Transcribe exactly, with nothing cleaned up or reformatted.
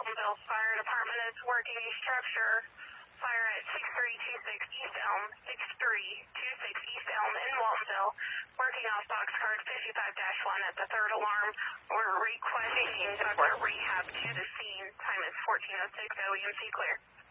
Waltonville Fire Department is working a structure fire at six three two six East Elm, six three two six East Elm in Waltonville, working off box card fifty-five dash one at the third alarm. We're requesting doctor rehab to the scene. Time is fourteen oh six. O E M C clear.